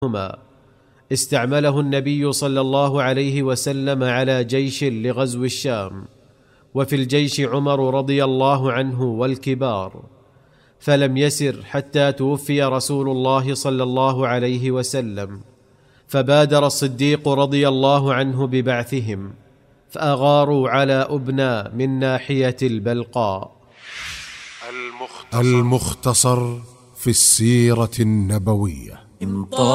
استعمله النبي صلى الله عليه وسلم على جيش لغزو الشام، وفي الجيش عمر رضي الله عنه والكبار، فلم يسر حتى توفي رسول الله صلى الله عليه وسلم، فبادر الصديق رضي الله عنه ببعثهم، فأغاروا على أبنى من ناحية البلقاء. المختصر في السيرة النبوية.